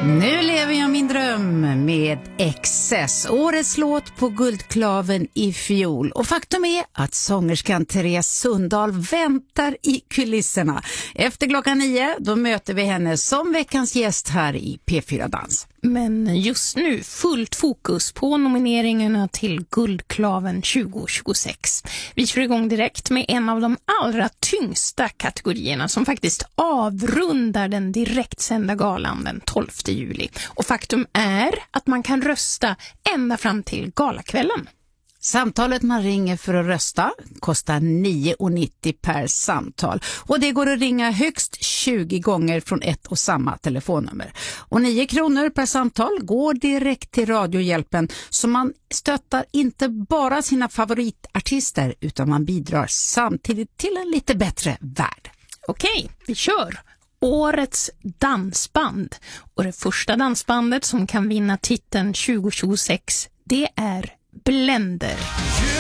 Nu lever jag min dröm med XS, årets låt på Guldklaven i fjol. Och faktum är att sångerskan Therese Sundahl väntar i kulisserna. Efter 9:00 då möter vi henne som veckans gäst här i P4 Dans. Men just nu fullt fokus på nomineringarna till Guldklaven 2026. Vi kör igång direkt med en av de allra tyngsta kategorierna som faktiskt avrundar den direktsända galan den 12 juli. Och faktum är att man kan rösta ända fram till galakvällen. Samtalet man ringer för att rösta kostar 9,90 per samtal. Och det går att ringa högst 20 gånger från ett och samma telefonnummer. Och 9 kronor per samtal går direkt till Radiohjälpen, så man stöttar inte bara sina favoritartister utan man bidrar samtidigt till en lite bättre värld. Okej, vi kör! Årets dansband. Och det första dansbandet som kan vinna titeln 2026, det är Blender.